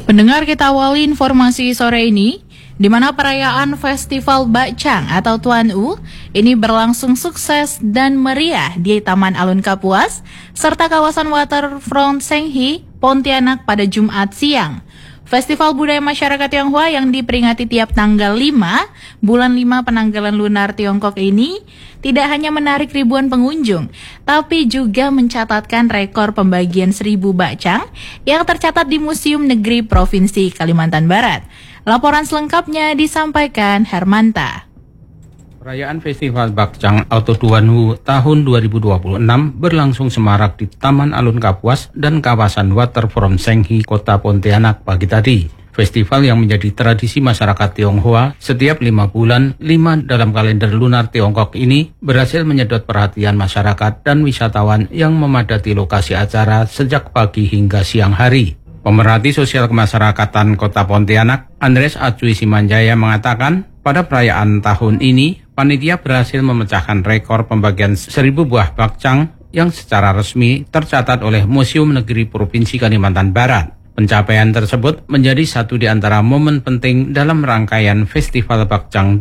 Pendengar, kita awali informasi sore ini, di mana perayaan Festival Bakcang atau Tuan U ini berlangsung sukses dan meriah di Taman Alun Kapuas serta kawasan waterfront Senghi, Pontianak pada Jumat siang. Festival Budaya Masyarakat Tionghoa yang diperingati tiap tanggal 5, bulan 5 penanggalan lunar Tiongkok ini tidak hanya menarik ribuan pengunjung, tapi juga mencatatkan rekor pembagian 1000 bakcang yang tercatat di Museum Negeri Provinsi Kalimantan Barat. Laporan selengkapnya disampaikan Hermanta. Perayaan Festival Bakcang atau Tuan U tahun 2026 berlangsung semarak di Taman Alun Kapuas dan kawasan waterfront Senghi, Kota Pontianak pagi tadi. Festival yang menjadi tradisi masyarakat Tionghoa setiap 5 bulan, 5 dalam kalender lunar Tiongkok ini berhasil menyedot perhatian masyarakat dan wisatawan yang memadati lokasi acara sejak pagi hingga siang hari. Pemerhati sosial kemasyarakatan Kota Pontianak, Andres Acui Simanjaya mengatakan, pada perayaan tahun ini, panitia berhasil memecahkan rekor pembagian 1000 buah bakcang yang secara resmi tercatat oleh Museum Negeri Provinsi Kalimantan Barat. Pencapaian tersebut menjadi satu di antara momen penting dalam rangkaian Festival Bakcang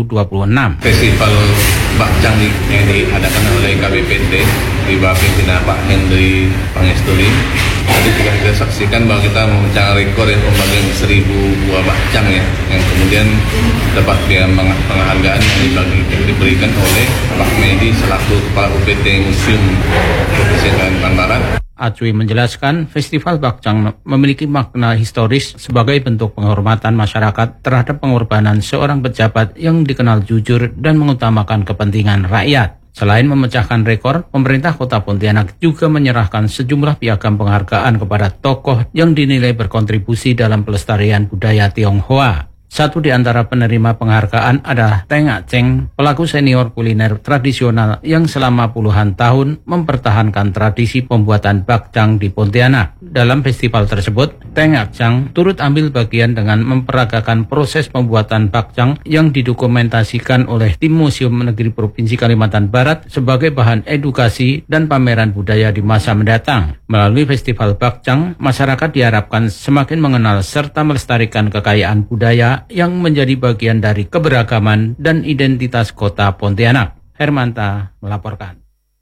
2026. Festival Bakcang yang diadakan oleh KBPT di bawah pimpinan Pak Henry Pangesturi. Tadi juga kita saksikan bahwa kita memecahkan rekor yang pembagian 1000 buah bakcang ya, yang kemudian dapat penghargaan yang diberikan oleh Pak Medi selaku Kepala UPT Museum Provinsi Kalimantan Barat. Acui menjelaskan, Festival Bakcang memiliki makna historis sebagai bentuk penghormatan masyarakat terhadap pengorbanan seorang pejabat yang dikenal jujur dan mengutamakan kepentingan rakyat. Selain memecahkan rekor, pemerintah Kota Pontianak juga menyerahkan sejumlah piagam penghargaan kepada tokoh yang dinilai berkontribusi dalam pelestarian budaya Tionghoa. Satu di antara penerima penghargaan adalah Teng Aceng, pelaku senior kuliner tradisional yang selama puluhan tahun mempertahankan tradisi pembuatan bakcang di Pontianak. Dalam festival tersebut, Teng Aceng turut ambil bagian dengan memperagakan proses pembuatan bakcang yang didokumentasikan oleh tim Museum Negeri Provinsi Kalimantan Barat sebagai bahan edukasi dan pameran budaya di masa mendatang. Melalui festival bakcang, masyarakat diharapkan semakin mengenal serta melestarikan kekayaan budaya yang menjadi bagian dari keberagaman dan identitas Kota Pontianak. Hermanta melaporkan.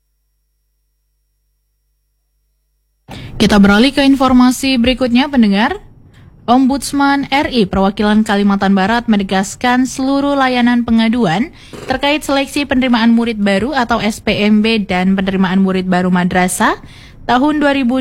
Kita beralih ke informasi berikutnya, pendengar. Ombudsman RI Perwakilan Kalimantan Barat menegaskan seluruh layanan pengaduan terkait seleksi penerimaan murid baru atau SPMB dan penerimaan murid baru madrasah tahun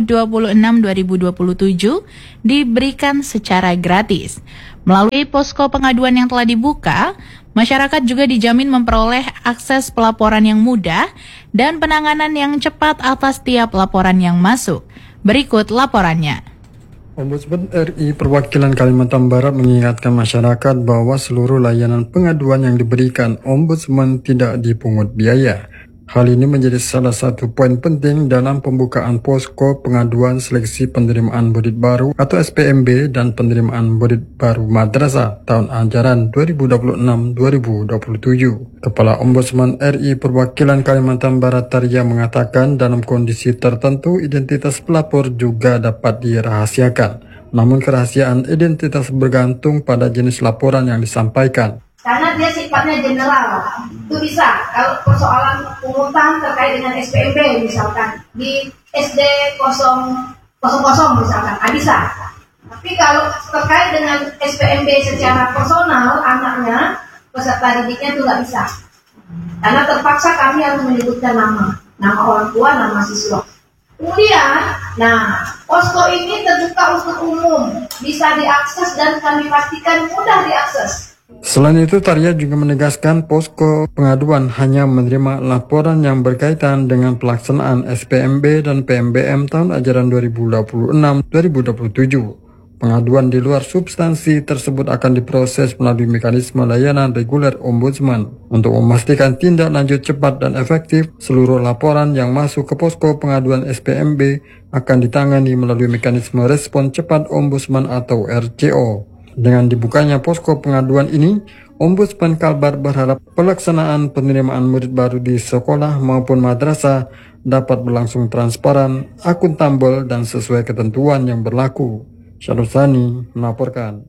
2026-2027 diberikan secara gratis. Melalui posko pengaduan yang telah dibuka, masyarakat juga dijamin memperoleh akses pelaporan yang mudah dan penanganan yang cepat atas tiap laporan yang masuk. Berikut laporannya. Ombudsman RI Perwakilan Kalimantan Barat mengingatkan masyarakat bahwa seluruh layanan pengaduan yang diberikan Ombudsman tidak dipungut biaya. Hal ini menjadi salah satu poin penting dalam pembukaan posko pengaduan seleksi penerimaan murid baru atau SPMB dan penerimaan murid baru madrasah tahun ajaran 2026-2027. Kepala Ombudsman RI Perwakilan Kalimantan Barat Tarya mengatakan dalam kondisi tertentu identitas pelapor juga dapat dirahasiakan. Namun kerahasiaan identitas bergantung pada jenis laporan yang disampaikan. Karena dia sifatnya general, itu bisa kalau persoalan pungutan terkait dengan SPMB misalkan di SD 000 misalkan, bisa. Tapi kalau terkait dengan SPMB secara personal anaknya, peserta didiknya itu nggak bisa. Karena terpaksa kami harus menyebutkan nama orang tua, nama siswa. Kemudian, posko ini terbuka untuk umum, bisa diakses dan kami pastikan mudah diakses. Selain itu, Tarya juga menegaskan posko pengaduan hanya menerima laporan yang berkaitan dengan pelaksanaan SPMB dan PMBM tahun ajaran 2026-2027. Pengaduan di luar substansi tersebut akan diproses melalui mekanisme layanan reguler Ombudsman. Untuk memastikan tindak lanjut cepat dan efektif, seluruh laporan yang masuk ke posko pengaduan SPMB akan ditangani melalui mekanisme respon cepat Ombudsman atau RCO. Dengan dibukanya posko pengaduan ini, Ombudsman Kalbar berharap pelaksanaan penerimaan murid baru di sekolah maupun madrasah dapat berlangsung transparan, akuntabel, dan sesuai ketentuan yang berlaku. Syarusani melaporkan.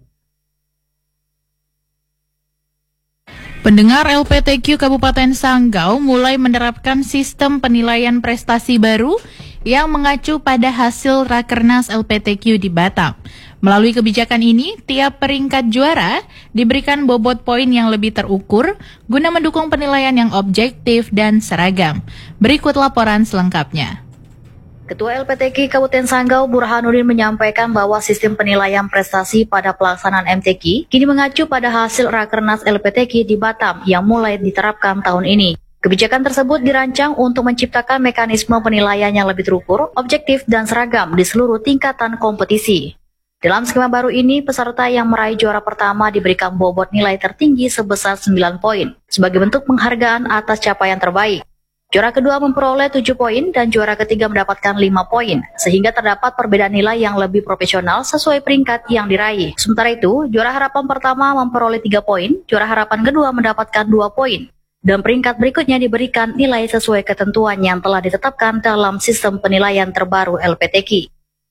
Pendengar, LPTQ Kabupaten Sanggau mulai menerapkan sistem penilaian prestasi baru yang mengacu pada hasil Rakernas LPTQ di Batam. Melalui kebijakan ini, tiap peringkat juara diberikan bobot poin yang lebih terukur guna mendukung penilaian yang objektif dan seragam. Berikut laporan selengkapnya. Ketua LPTQ Kabupaten Sanggau Burhanuddin menyampaikan bahwa sistem penilaian prestasi pada pelaksanaan MTQ kini mengacu pada hasil Rakernas LPTQ di Batam yang mulai diterapkan tahun ini. Kebijakan tersebut dirancang untuk menciptakan mekanisme penilaian yang lebih terukur, objektif, dan seragam di seluruh tingkatan kompetisi. Dalam skema baru ini, peserta yang meraih juara pertama diberikan bobot nilai tertinggi sebesar 9 poin sebagai bentuk penghargaan atas capaian terbaik. Juara kedua memperoleh 7 poin dan juara ketiga mendapatkan 5 poin, sehingga terdapat perbedaan nilai yang lebih profesional sesuai peringkat yang diraih. Sementara itu, juara harapan pertama memperoleh 3 poin, juara harapan kedua mendapatkan 2 poin, dan peringkat berikutnya diberikan nilai sesuai ketentuan yang telah ditetapkan dalam sistem penilaian terbaru LPTQ.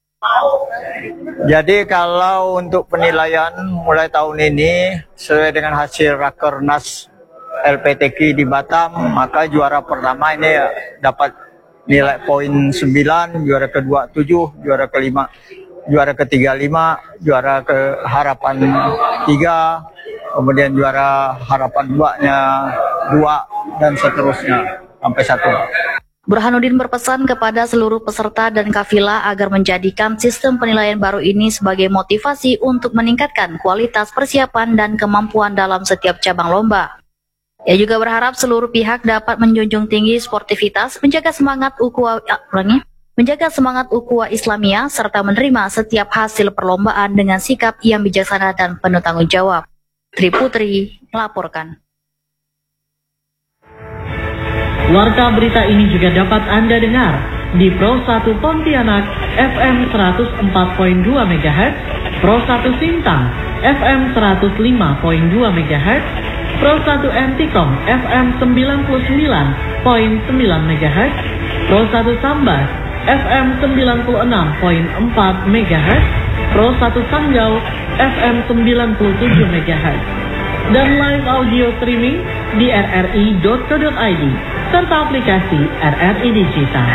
Jadi kalau untuk penilaian mulai tahun ini, sesuai dengan hasil Rakernas LPTQ di Batam, maka juara pertama ini dapat nilai poin 9, juara kedua 7, juara kelima, juara ketiga 5, juara ke harapan 3, kemudian juara harapan 2-nya 2, dan seterusnya sampai 1. Burhanuddin berpesan kepada seluruh peserta dan kafilah agar menjadikan sistem penilaian baru ini sebagai motivasi untuk meningkatkan kualitas persiapan dan kemampuan dalam setiap cabang lomba. Ia juga berharap seluruh pihak dapat menjunjung tinggi sportivitas, menjaga semangat ukhuwah Islamiyah, serta menerima setiap hasil perlombaan dengan sikap yang bijaksana dan penuh tanggung jawab. Tri Putri melaporkan. Warta berita ini juga dapat Anda dengar di Pro 1 Pontianak FM 104.2 MHz, Pro 1 Sintang FM 105.2 MHz, Pro 1 Antikom FM 99.9 MHz, Pro 1 Sambas FM 96.4 MHz, Pro 1 Sanggau FM 97 MHz, dan live audio streaming di rri.co.id serta aplikasi RRI Digital.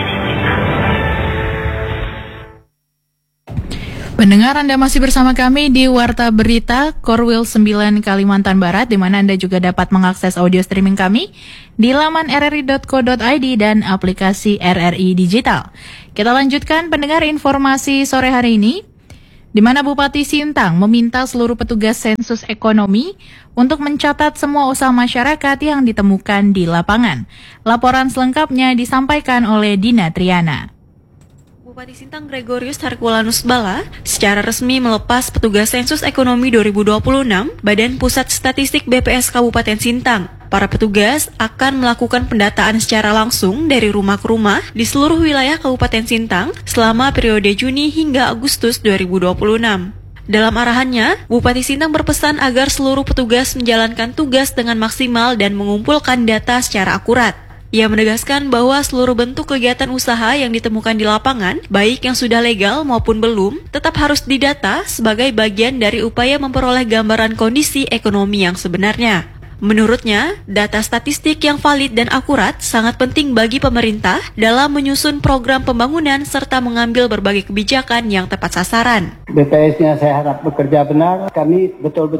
Pendengar, Anda masih bersama kami di Warta Berita Korwil 9 Kalimantan Barat, di mana Anda juga dapat mengakses audio streaming kami di laman rri.co.id dan aplikasi RRI Digital. Kita lanjutkan, pendengar, informasi sore hari ini, di mana Bupati Sintang meminta seluruh petugas sensus ekonomi untuk mencatat semua usaha masyarakat yang ditemukan di lapangan. Laporan selengkapnya disampaikan oleh Dina Triana. Bupati Sintang Gregorius Herculanus Bala secara resmi melepas petugas sensus ekonomi 2026 Badan Pusat Statistik BPS Kabupaten Sintang. Para petugas akan melakukan pendataan secara langsung dari rumah ke rumah di seluruh wilayah Kabupaten Sintang selama periode Juni hingga Agustus 2026. Dalam arahannya, Bupati Sintang berpesan agar seluruh petugas menjalankan tugas dengan maksimal dan mengumpulkan data secara akurat. Ia menegaskan bahwa seluruh bentuk kegiatan usaha yang ditemukan di lapangan, baik yang sudah legal maupun belum, tetap harus didata sebagai bagian dari upaya memperoleh gambaran kondisi ekonomi yang sebenarnya. Menurutnya, data statistik yang valid dan akurat sangat penting bagi pemerintah dalam menyusun program pembangunan serta mengambil berbagai kebijakan yang tepat sasaran. BPS-nya saya harap bekerja benar. Kami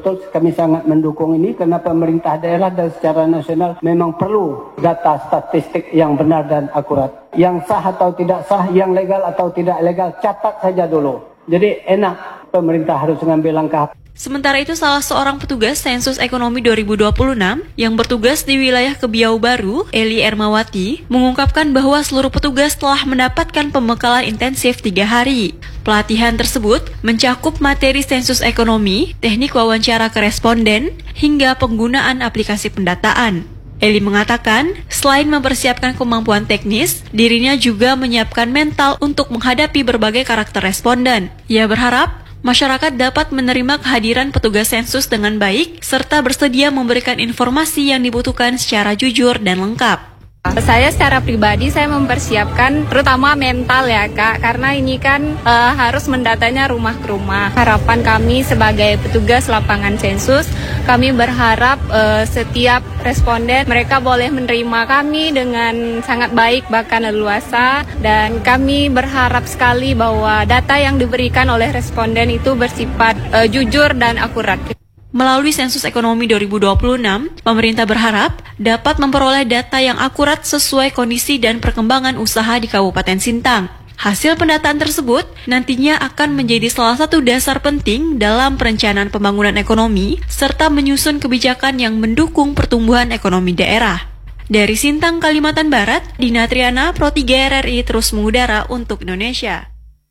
sangat mendukung ini karena pemerintah daerah dan secara nasional memang perlu data statistik yang benar dan akurat. Yang sah atau tidak sah, yang legal atau tidak legal, catat saja dulu. Jadi enak, pemerintah harus mengambil langkah. Sementara itu, salah seorang petugas sensus ekonomi 2026 yang bertugas di wilayah Kebiau Baru, Eli Ermawati, mengungkapkan bahwa seluruh petugas telah mendapatkan pembekalan intensif 3 hari. Pelatihan tersebut mencakup materi sensus ekonomi, teknik wawancara koresponden, hingga penggunaan aplikasi pendataan. Eli mengatakan, selain mempersiapkan kemampuan teknis, dirinya juga menyiapkan mental untuk menghadapi berbagai karakter responden. Ia berharap masyarakat dapat menerima kehadiran petugas sensus dengan baik, serta bersedia memberikan informasi yang dibutuhkan secara jujur dan lengkap. Saya secara pribadi saya mempersiapkan terutama mental ya Kak, karena ini kan harus mendatanya rumah ke rumah. Harapan kami sebagai petugas lapangan sensus, kami berharap setiap responden mereka boleh menerima kami dengan sangat baik bahkan leluasa, dan kami berharap sekali bahwa data yang diberikan oleh responden itu bersifat jujur dan akurat. Melalui sensus ekonomi 2026, pemerintah berharap dapat memperoleh data yang akurat sesuai kondisi dan perkembangan usaha di Kabupaten Sintang. Hasil pendataan tersebut nantinya akan menjadi salah satu dasar penting dalam perencanaan pembangunan ekonomi serta menyusun kebijakan yang mendukung pertumbuhan ekonomi daerah. Dari Sintang, Kalimantan Barat, Dina Triana, Pro 3 RRI terus mengudara untuk Indonesia.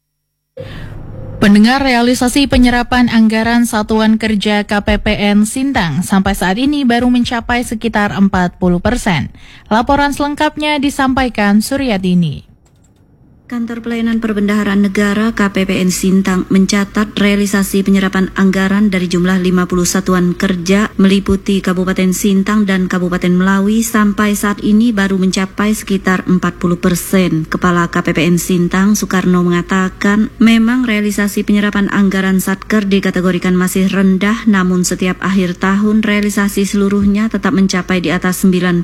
Pendengar, realisasi penyerapan anggaran Satuan Kerja KPPN Sintang sampai saat ini baru mencapai sekitar 40%. Laporan selengkapnya disampaikan Suryatini. Kantor Pelayanan Perbendaharaan Negara KPPN Sintang mencatat realisasi penyerapan anggaran dari jumlah 50 satuan kerja meliputi Kabupaten Sintang dan Kabupaten Melawi sampai saat ini baru mencapai sekitar 40%. Kepala KPPN Sintang, Soekarno, mengatakan memang realisasi penyerapan anggaran Satker dikategorikan masih rendah, namun setiap akhir tahun realisasi seluruhnya tetap mencapai di atas 99%,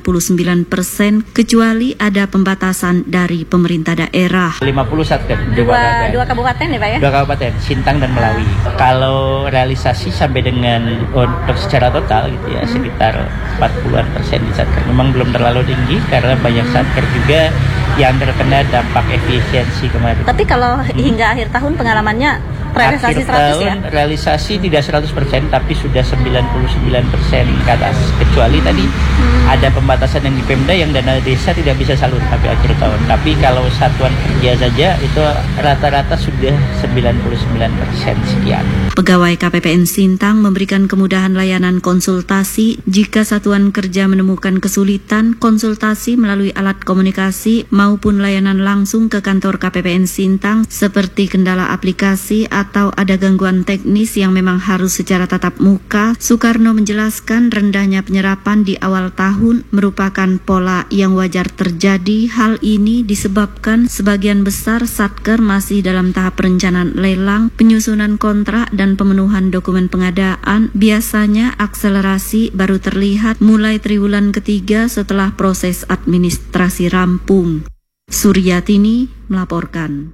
kecuali ada pembatasan dari pemerintah daerah. 50 satker dua kabupaten ya Pak ya? Dua kabupaten, Sintang dan Melawi. Kalau realisasi sampai dengan untuk secara total gitu ya sekitar 40% di satker. Memang belum terlalu tinggi karena banyak satker juga yang terkena dampak efisiensi kemarin. Tapi kalau hingga akhir tahun pengalamannya realisasi 100 ya? Realisasi tidak 100% tapi sudah 99% ke atas. Kecuali tadi ada pembatasan yang di Pemda yang dana desa tidak bisa salur sampai akhir tahun. Tapi kalau satuan kerja saja itu rata-rata sudah 99% sekian. Pegawai KPPN Sintang memberikan kemudahan layanan konsultasi jika satuan kerja menemukan kesulitan konsultasi melalui alat komunikasi maupun layanan langsung ke kantor KPPN Sintang seperti kendala aplikasi atau ada gangguan teknis yang memang harus secara tatap muka. Soekarno menjelaskan rendahnya penyerapan di awal tahun merupakan pola yang wajar terjadi. Hal ini disebabkan sebagian besar satker masih dalam tahap perencanaan lelang, penyusunan kontrak dan pemenuhan dokumen pengadaan. Biasanya akselerasi baru terlihat mulai triwulan ketiga setelah proses administrasi rampung. Suryatini melaporkan.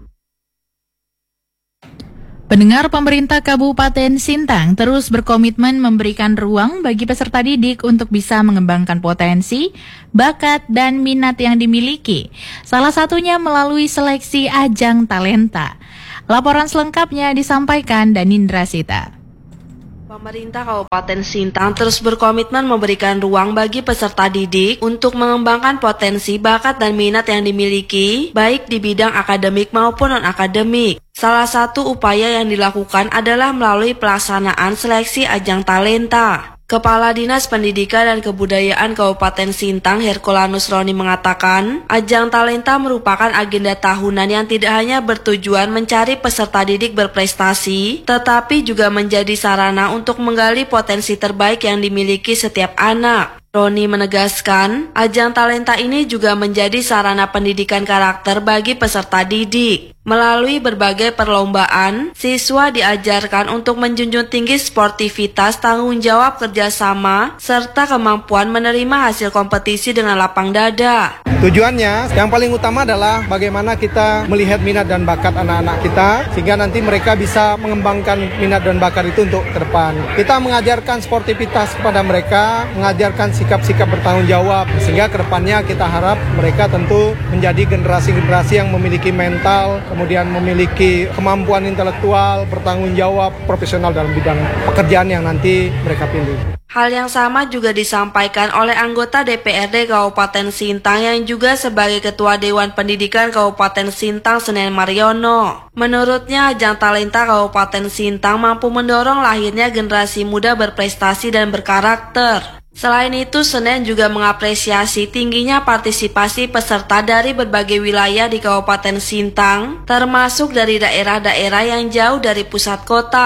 Pendengar, pemerintah Kabupaten Sintang terus berkomitmen memberikan ruang bagi peserta didik untuk bisa mengembangkan potensi, bakat, dan minat yang dimiliki. Salah satunya melalui seleksi ajang talenta. Laporan selengkapnya disampaikan Danindra Sita. Pemerintah Kabupaten Sintang terus berkomitmen memberikan ruang bagi peserta didik untuk mengembangkan potensi, bakat, dan minat yang dimiliki, baik di bidang akademik maupun non-akademik. Salah satu upaya yang dilakukan adalah melalui pelaksanaan seleksi ajang talenta. Kepala Dinas Pendidikan dan Kebudayaan Kabupaten Sintang, Herculanus Roni, mengatakan, ajang talenta merupakan agenda tahunan yang tidak hanya bertujuan mencari peserta didik berprestasi, tetapi juga menjadi sarana untuk menggali potensi terbaik yang dimiliki setiap anak. Roni menegaskan, ajang talenta ini juga menjadi sarana pendidikan karakter bagi peserta didik. Melalui berbagai perlombaan, siswa diajarkan untuk menjunjung tinggi sportivitas, tanggung jawab, kerjasama, serta kemampuan menerima hasil kompetisi dengan lapang dada. Tujuannya yang paling utama adalah bagaimana kita melihat minat dan bakat anak-anak kita, sehingga nanti mereka bisa mengembangkan minat dan bakat itu untuk ke depan. Kita mengajarkan sportivitas kepada mereka, mengajarkan sikap-sikap bertanggung jawab, sehingga ke depannya kita harap mereka tentu menjadi generasi-generasi yang memiliki mental, kemudian memiliki kemampuan intelektual, bertanggung jawab, profesional dalam bidang pekerjaan yang nanti mereka pilih. Hal yang sama juga disampaikan oleh anggota DPRD Kabupaten Sintang yang juga sebagai Ketua Dewan Pendidikan Kabupaten Sintang, Senen Mariono. Menurutnya, ajang talenta Kabupaten Sintang mampu mendorong lahirnya generasi muda berprestasi dan berkarakter. Selain itu, Senen juga mengapresiasi tingginya partisipasi peserta dari berbagai wilayah di Kabupaten Sintang, termasuk dari daerah-daerah yang jauh dari pusat kota.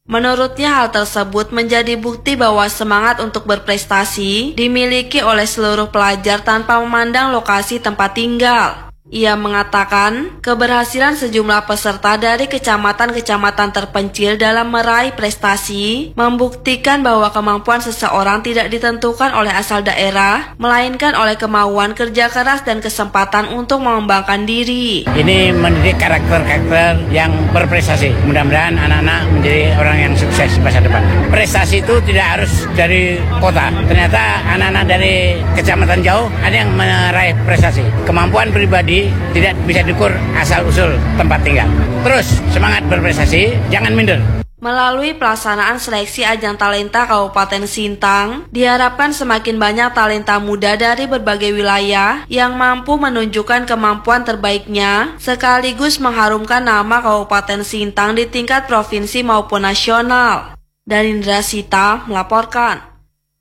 Menurutnya hal tersebut menjadi bukti bahwa semangat untuk berprestasi dimiliki oleh seluruh pelajar tanpa memandang lokasi tempat tinggal. Ia mengatakan keberhasilan sejumlah peserta dari kecamatan-kecamatan terpencil dalam meraih prestasi membuktikan bahwa kemampuan seseorang tidak ditentukan oleh asal daerah, melainkan oleh kemauan kerja keras dan kesempatan untuk mengembangkan diri. Ini mendidik karakter-karakter yang berprestasi. Mudah-mudahan anak-anak menjadi orang yang sukses di masa depan. Prestasi itu tidak harus dari kota. Ternyata anak-anak dari kecamatan jauh ada yang meraih prestasi. Kemampuan pribadi tidak bisa diukur asal-usul tempat tinggal. Terus semangat berprestasi, jangan minder. Melalui pelaksanaan seleksi ajang talenta Kabupaten Sintang, diharapkan semakin banyak talenta muda dari berbagai wilayah yang mampu menunjukkan kemampuan terbaiknya, sekaligus mengharumkan nama Kabupaten Sintang di tingkat provinsi maupun nasional. Darindra Sita melaporkan.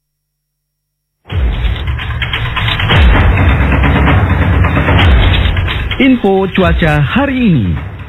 Info cuaca hari ini.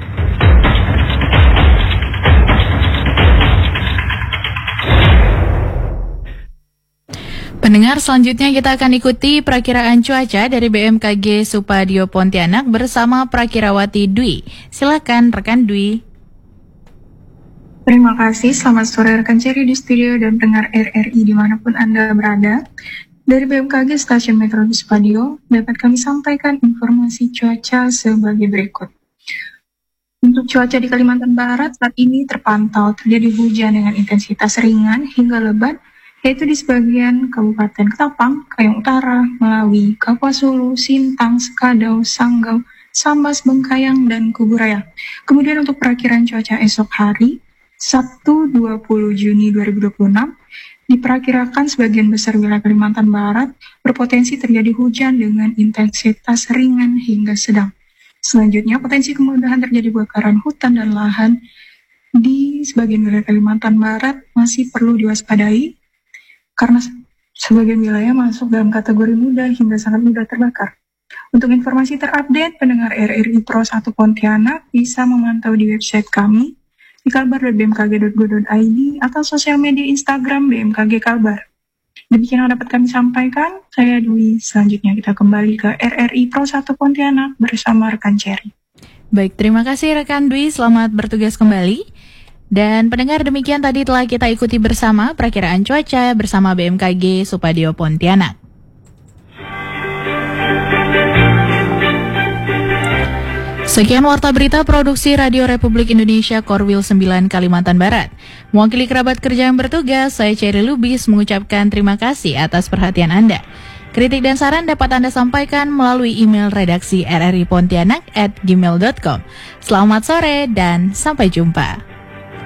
Pendengar, selanjutnya kita akan ikuti perakiraan cuaca dari BMKG Supadio Pontianak bersama Prakirawati Dwi. Silakan rekan Dwi. Terima kasih, selamat sore rekan Ceri di studio dan pendengar RRI dimanapun Anda berada. Dari BMKG Stasiun Meteorologi Supadio, dapat kami sampaikan informasi cuaca sebagai berikut. Untuk cuaca di Kalimantan Barat, saat ini terpantau terjadi hujan dengan intensitas ringan hingga lebat, yaitu di sebagian Kabupaten Ketapang, Kayong Utara, Melawi, Kapuas Hulu, Sintang, Sekadau, Sanggau, Sambas, Bengkayang, dan Kuburaya. Kemudian untuk perakiraan cuaca esok hari, Sabtu 20 Juni 2026, diperkirakan sebagian besar wilayah Kalimantan Barat berpotensi terjadi hujan dengan intensitas ringan hingga sedang. Selanjutnya, potensi kemudahan terjadi kebakaran hutan dan lahan di sebagian wilayah Kalimantan Barat masih perlu diwaspadai karena sebagian wilayah masuk dalam kategori mudah hingga sangat mudah terbakar. Untuk informasi terupdate, pendengar RRI Pro 1 Pontianak bisa memantau di website kami di kalbar.bmkg.go.id atau sosial media Instagram BMKG Kalbar. Demikian yang dapat kami sampaikan, saya Dwi. Selanjutnya kita kembali ke RRI Pro 1 Pontianak bersama rekan Ceri. Baik, terima kasih rekan Dwi, selamat bertugas kembali. Dan pendengar, demikian tadi telah kita ikuti bersama perakiraan cuaca bersama BMKG Supadio Pontianak. Sekian warta berita produksi Radio Republik Indonesia Korwil 9 Kalimantan Barat. Mewakili kerabat kerja yang bertugas, saya Ceri Lubis mengucapkan terima kasih atas perhatian Anda. Kritik dan saran dapat Anda sampaikan melalui email redaksi rripontianak@gmail.com. Selamat sore dan sampai jumpa.